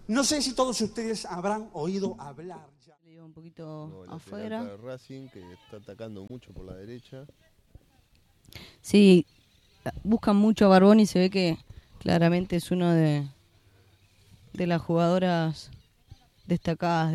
No sé si todos ustedes habrán oído hablar ya. Le dio un poquito No, el afuera. lateral para Racing, que está atacando mucho por la derecha. Sí, buscan mucho a Barbón y se ve que claramente es uno de las jugadoras destacadas